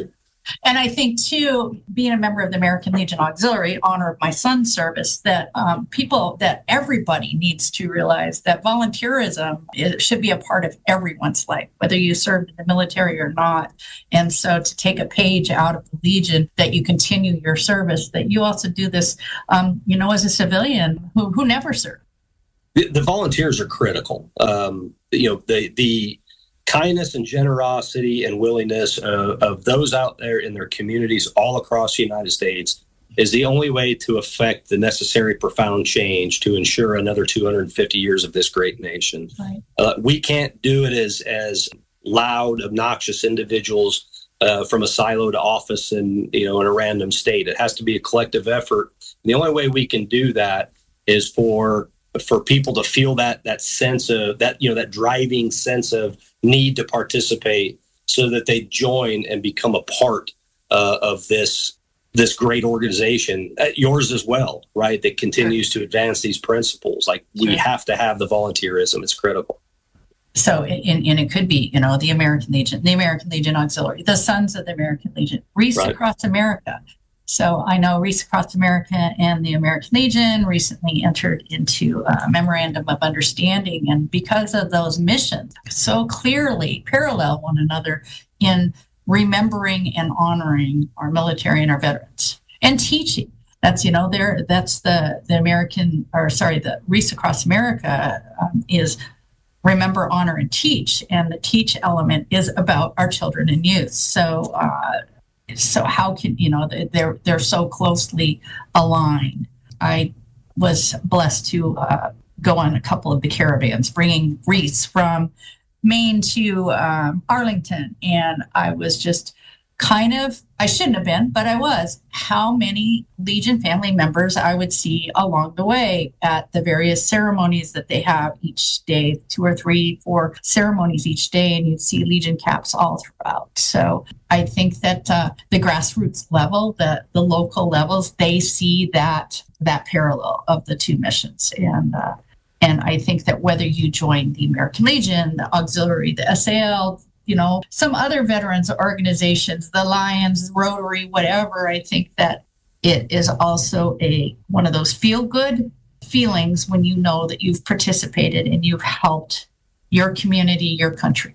And I think, too, being a member of the American Legion Auxiliary, honor of my son's service, that um, people, that everybody needs to realize that volunteerism it should be a part of everyone's life, whether you served in the military or not. And so to take a page out of the Legion, that you continue your service, that you also do this, um, you know, as a civilian who, who never served. The, the volunteers are critical. Um, you know, the the kindness and generosity and willingness uh, of those out there in their communities all across the United States is the only way to affect the necessary profound change to ensure another two hundred fifty years of this great nation. Right. Uh, we can't do it as as loud, obnoxious individuals uh, from a siloed office in you know in a random state. It has to be a collective effort. And the only way we can do that is for for people to feel that that sense of that you know that driving sense of need to participate, so that they join and become a part uh, of this this great organization, uh, yours as well, right? That continues to advance these principles. Like we have to have the volunteerism; it's critical. So, and, and it could be, you know, the American Legion, the American Legion Auxiliary, the Sons of the American Legion, Reese Right. Across America. So I know Reese Across America and the American Legion recently entered into a memorandum of understanding. And because of those missions, so clearly parallel one another in remembering and honoring our military and our veterans and teaching. That's, you know, there, that's the, the American, or sorry, the Reese Across America um, is remember, honor, and teach. And the teach element is about our children and youth. So, uh, So how can, you know, they're they're so closely aligned. I was blessed to uh, go on a couple of the caravans, bringing wreaths from Maine to um, Arlington. And I was just kind of, I shouldn't have been, but I was, how many Legion family members I would see along the way at the various ceremonies that they have each day, two or three, four ceremonies each day, and you'd see Legion caps all throughout. So I think that uh, the grassroots level, the, the local levels, they see that that parallel of the two missions. And uh, and I think that whether you join the American Legion, the Auxiliary, the S A L, you know, some other veterans organizations, the Lions, Rotary, whatever, I think that it is also a one of those feel-good feelings when you know that you've participated and you've helped your community, your country.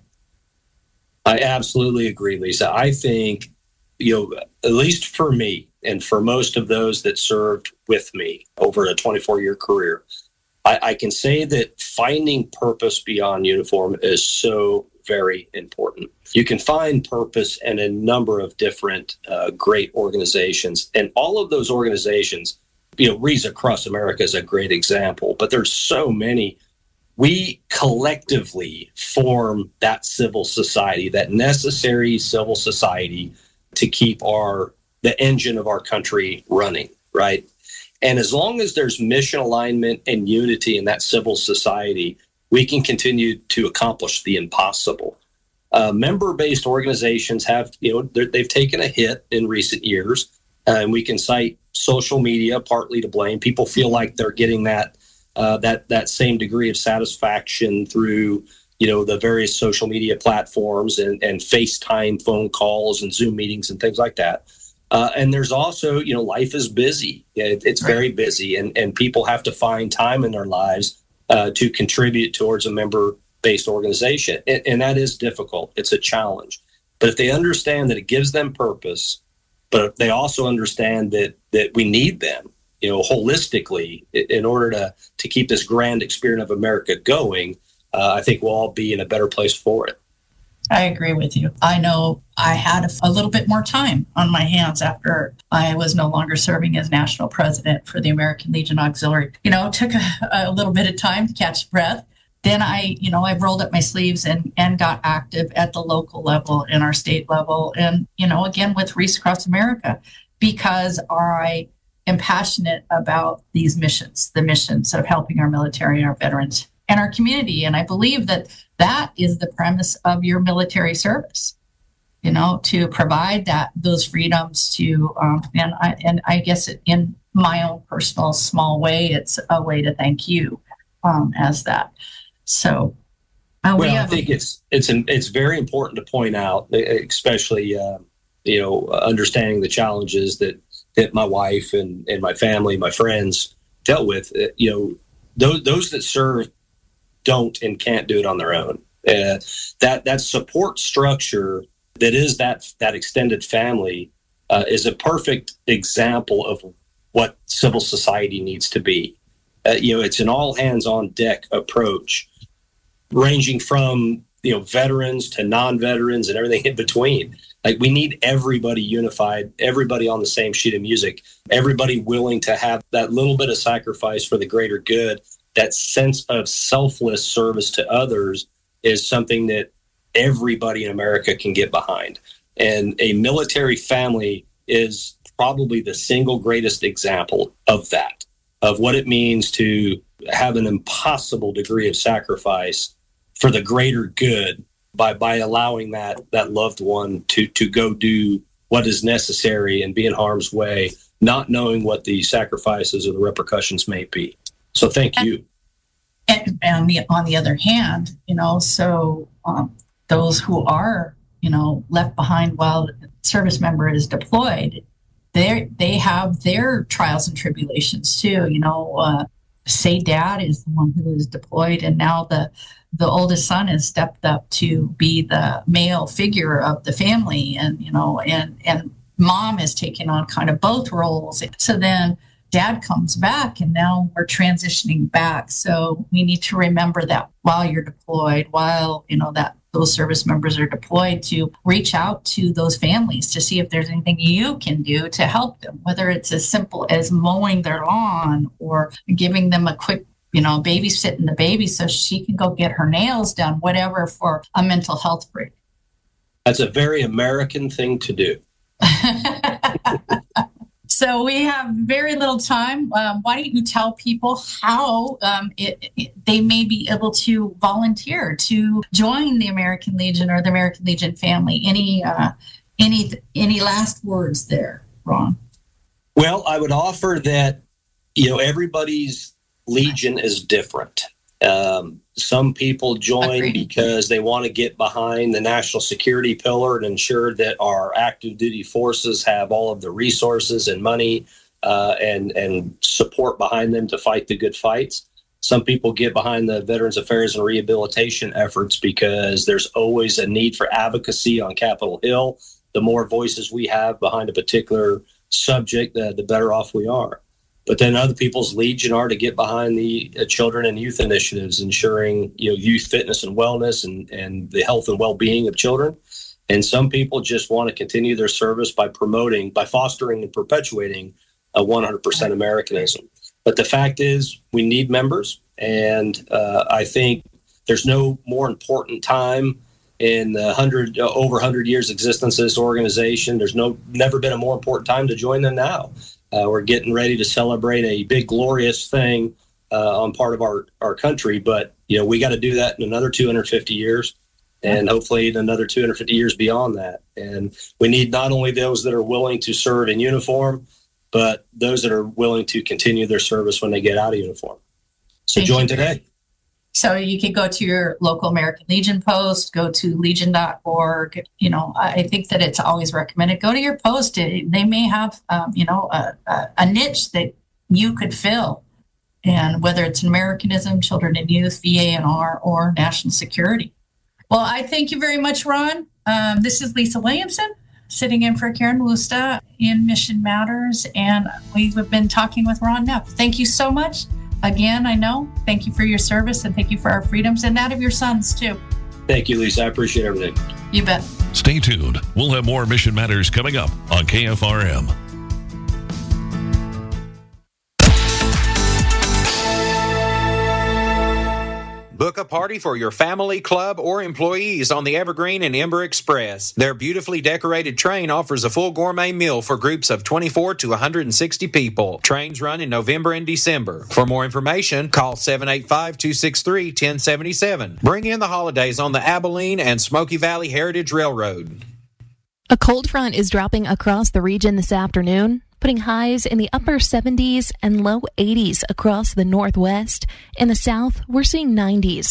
I absolutely agree, Lisa. I think, you know, at least for me and for most of those that served with me over a twenty-four-year career, I, I can say that finding purpose beyond uniform is so very important. You can find purpose in a number of different uh, great organizations, and all of those organizations, you know, Reese Across America is a great example, but there's so many. We collectively form that civil society, that necessary civil society to keep our the engine of our country running, right? And as long as there's mission alignment and unity in that civil society, we can continue to accomplish the impossible. Uh, member-based organizations have, you know, they've taken a hit in recent years, uh, and we can cite social media partly to blame. People feel like they're getting that uh, that that same degree of satisfaction through, you know, the various social media platforms and, and FaceTime phone calls and Zoom meetings and things like that. Uh, and there's also, you know, life is busy. It, it's very busy, and, and people have to find time in their lives uh, to contribute towards a member-based organization. And, and that is difficult. It's a challenge. But if they understand that it gives them purpose, but they also understand that that we need them, you know, holistically in order to, to keep this grand experience of America going, uh, I think we'll all be in a better place for it. I agree with you. I know I had a, a little bit more time on my hands after I was no longer serving as national president for the American Legion Auxiliary. You know, it took a, a little bit of time to catch breath. Then I, you know, I rolled up my sleeves and, and got active at the local level and our state level. And, you know, again, with Reese Across America, because I am passionate about these missions, the missions of helping our military and our veterans and our community. And I believe that that is the premise of your military service, you know, to provide that those freedoms to, um, and I and I guess in my own personal small way, it's a way to thank you um, as that. So, uh, well, we have, I think it's it's an, it's very important to point out, especially uh, you know, understanding the challenges that, that my wife and, and my family, my friends dealt with, you know, those, those that serve don't and can't do it on their own. Uh, that, that support structure that is that, that extended family uh, is a perfect example of what civil society needs to be. Uh, you know, it's an all hands on deck approach, ranging from, you know, veterans to non-veterans and everything in between. Like, we need everybody unified, everybody on the same sheet of music, everybody willing to have that little bit of sacrifice for the greater good. That sense of selfless service to others is something that everybody in America can get behind. And a military family is probably the single greatest example of that, of what it means to have an impossible degree of sacrifice for the greater good by by allowing that that loved one to to go do what is necessary and be in harm's way, not knowing what the sacrifices or the repercussions may be. So thank you. And, and the, on the other hand, you know, so um, those who are, you know, left behind while the service member is deployed, they they have their trials and tribulations too. You know, uh, say dad is the one who is deployed, and now the the oldest son has stepped up to be the male figure of the family, and you know, and and mom is taking on kind of both roles. So then dad comes back, and now we're transitioning back. So we need to remember that while you're deployed, while you know that those service members are deployed, to reach out to those families to see if there's anything you can do to help them, whether it's as simple as mowing their lawn or giving them a quick, you know, babysitting the baby so she can go get her nails done, whatever, for a mental health break. That's a very American thing to do. So we have very little time. Um, why don't you tell people how um, it, it, they may be able to volunteer to join the American Legion or the American Legion family? Any uh, any any last words there, Ron? Well, I would offer that, you know, everybody's Legion is different. Um, some people join Agreed. because they want to get behind the national security pillar and ensure that our active duty forces have all of the resources and money uh, and, and support behind them to fight the good fights. Some people get behind the Veterans Affairs and Rehabilitation efforts because there's always a need for advocacy on Capitol Hill. The more voices we have behind a particular subject, the, the better off we are. But then other people's Legion are to get behind the uh, children and youth initiatives, ensuring, you know, youth fitness and wellness and, and the health and well-being of children. And some people just want to continue their service by promoting, by fostering and perpetuating a one hundred percent Americanism. But the fact is, we need members. And uh, I think there's no more important time in the hundred, uh, over one hundred years existence of this organization. There's no never been a more important time to join them now. Uh, we're getting ready to celebrate a big, glorious thing uh, on part of our, our country. But, you know, we got to do that in another two hundred fifty years and hopefully in another two hundred fifty years beyond that. And we need not only those that are willing to serve in uniform, but those that are willing to continue their service when they get out of uniform. So Thank join you. today. So you can go to your local American Legion post, go to legion dot org. You know, I think that it's always recommended. Go to your post. They may have, um, you know, a, a, a niche that you could fill. And whether it's Americanism, children and youth, V A N R, or national security. Well, I thank you very much, Ron. Um, this is Lisa Williamson, sitting in for Karen Lusta in Mission Matters. And we've been talking with Ron Neff. Thank you so much. Again, I know, thank you for your service and thank you for our freedoms and that of your sons, too. Thank you, Lisa. I appreciate everything. You bet. Stay tuned. We'll have more Mission Matters coming up on K F R M. Book a party for your family, club, or employees on the Evergreen and Ember Express. Their beautifully decorated train offers a full gourmet meal for groups of twenty-four to one hundred sixty people. Trains run in November and December. For more information, call seven eight five, two six three, one zero seven seven. Bring in the holidays on the Abilene and Smoky Valley Heritage Railroad. A cold front is dropping across the region this afternoon, putting highs in the upper seventies and low eighties across the northwest. In the south, we're seeing nineties.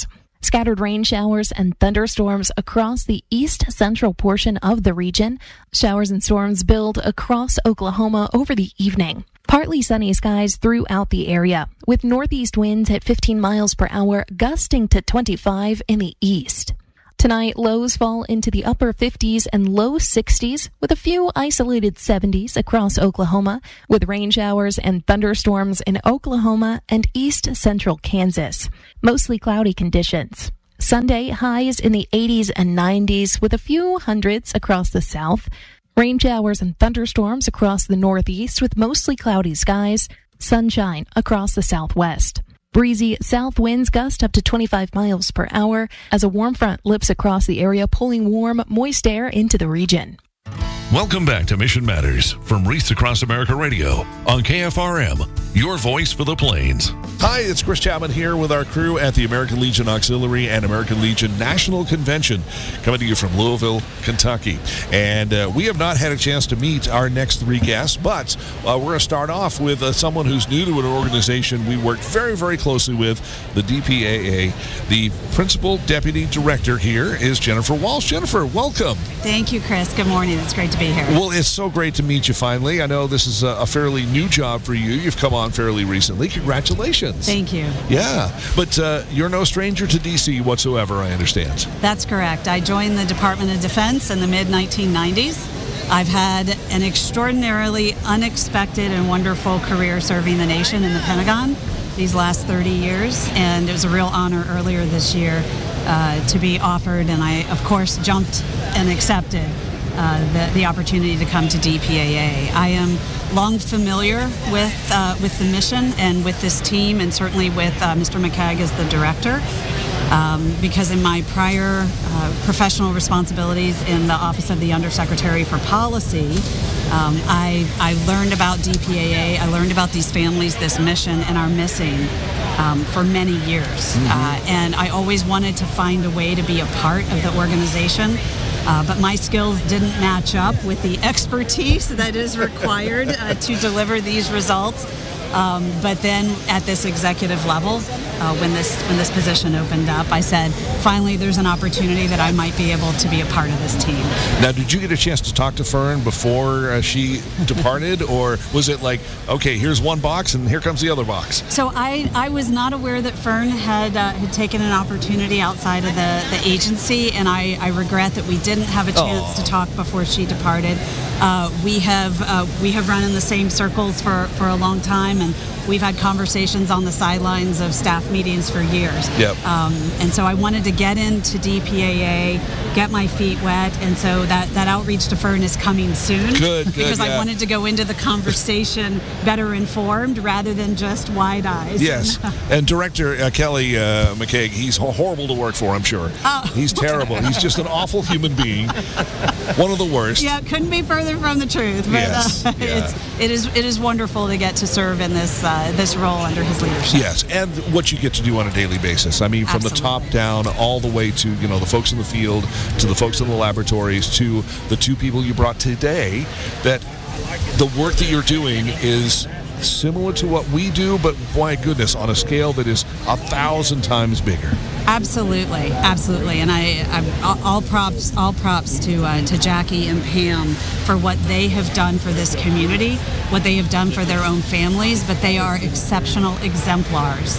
Scattered rain showers and thunderstorms across the east central portion of the region. Showers and storms build across Oklahoma over the evening. Partly sunny skies throughout the area, with northeast winds at fifteen miles per hour, gusting to twenty-five in the east. Tonight, lows fall into the upper fifties and low sixties, with a few isolated seventies across Oklahoma, with rain showers and thunderstorms in Oklahoma and east central Kansas. Mostly cloudy conditions. Sunday, highs in the eighties and nineties, with a few hundreds across the south. Rain showers and thunderstorms across the northeast, with mostly cloudy skies. Sunshine across the southwest. Breezy south winds gust up to twenty-five miles per hour as a warm front lifts across the area, pulling warm, moist air into the region. Welcome back to Mission Matters from Wreaths Across America Radio on K F R M, your voice for the Plains. Hi, it's Chris Chapman here with our crew at the American Legion Auxiliary and American Legion National Convention, coming to you from Louisville, Kentucky. And uh, we have not had a chance to meet our next three guests, but uh, we're going to start off with uh, someone who's new to an organization we work very, very closely with, the D P A A. The Principal Deputy Director here is Jennifer Walsh. Jennifer, welcome. Thank you, Chris. Good morning. It's great to be here. Well, it's so great to meet you finally. I know this is a, a fairly new job for you. You've come on fairly recently. Congratulations. Thank you. Yeah, but uh, you're no stranger to D C whatsoever, I understand. That's correct. I joined the Department of Defense in the mid nineteen nineties. I've had an extraordinarily unexpected and wonderful career serving the nation in the Pentagon these last thirty years, and it was a real honor earlier this year uh, to be offered, and I, of course, jumped and accepted Uh, the, the opportunity to come to D P A A. I am long familiar with uh, with the mission and with this team, and certainly with uh, Mister McCagg as the director, um, because in my prior uh, professional responsibilities in the Office of the Undersecretary for Policy, um, I, I learned about D P A A, I learned about these families, this mission, and our missing um, for many years. Mm-hmm. Uh, and I always wanted to find a way to be a part of the organization. Uh, but my skills didn't match up with the expertise that is required uh, to deliver these results. Um, but then at this executive level, uh, when this when this position opened up, I said, finally, there's an opportunity that I might be able to be a part of this team. Now, did you get a chance to talk to Fern before uh, she departed, or was it like, okay, here's one box and here comes the other box? So I, I was not aware that Fern had uh, had taken an opportunity outside of the, the agency, and I, I regret that we didn't have a chance Aww. to talk before she departed. Uh, we have uh, we have run in the same circles for, for a long time, and we've had conversations on the sidelines of staff meetings for years. Yep. Um, and so I wanted to get into D P A A, get my feet wet, and so that, that outreach to Fern is coming soon. Good, good, Because yeah. I wanted to go into the conversation better informed rather than just wide eyes. Yes. And Director uh, Kelly uh, McCagg, he's horrible to work for, I'm sure. Oh. He's terrible. He's just an awful human being. One of the worst. Yeah, couldn't be further from the truth. But Yes, uh, yeah. it's, it is it is wonderful to get to serve in this uh, this role under his leadership. Yes, and what you get to do on a daily basis. I mean, from Absolutely. the top down, all the way to, you know, the folks in the field, to the folks in the laboratories, to the two people you brought today, that the work that you're doing is similar to what we do, but my goodness, on a scale that is a thousand times bigger. Absolutely, absolutely, and I, I all props, all props to uh, to Jackie and Pam for what they have done for this community, what they have done for their own families. But they are exceptional exemplars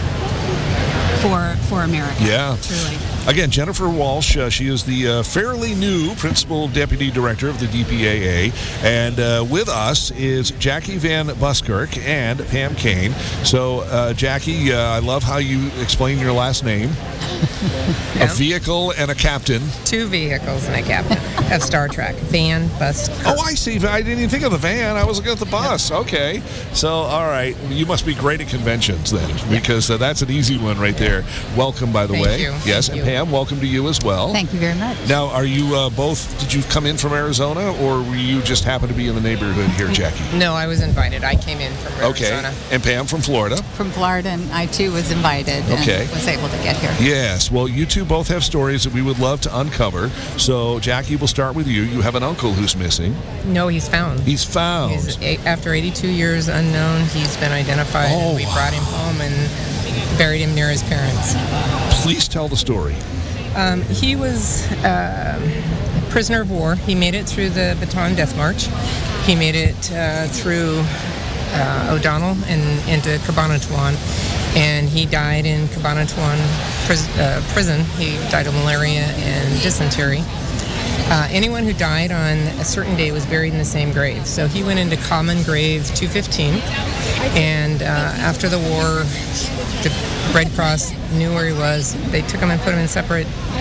for for America. Yeah, truly. Again, Jennifer Walsh, uh, she is the uh, fairly new Principal Deputy Director of the D P A A, and uh, with us is Jackie Van Buskirk and Pam Kane. So, uh, Jackie, uh, I love how you explain your last name. Yep. A vehicle and a captain. Two vehicles and a captain of Star Trek. Van Buskirk. Oh, I see. I didn't even think of the van. I was looking at the bus. Okay. So, all right. You must be great at conventions then, because uh, that's an easy one right there. Welcome, by the Thank way. you. Yes, Thank and you. Pam, welcome to you as well. Thank you very much. Now, are you uh, both, did you come in from Arizona, or were you just happen to be in the neighborhood here, Jackie? No, I was invited. I came in from Arizona. Okay. And Pam from Florida? From Florida, and I too was invited Okay. and was able to get here. Yes. Well, you two both have stories that we would love to uncover. So, Jackie, we'll start with you. You have an uncle who's missing. No, he's found. He's found. He's, a- after eighty-two years unknown, he's been identified, Oh, and we wow. brought him home, and buried him near his parents. Please tell the story. Um, he was uh, a prisoner of war. He made it through the Bataan Death March. He made it uh, through uh, O'Donnell and into Cabanatuan, and he died in Cabanatuan pris- uh, prison. He died of malaria and dysentery. Uh, anyone who died on a certain day was buried in the same grave. So he went into Common Grave two fifteen, and uh, after the war, the Red Cross knew where he was. They took him and put him in separate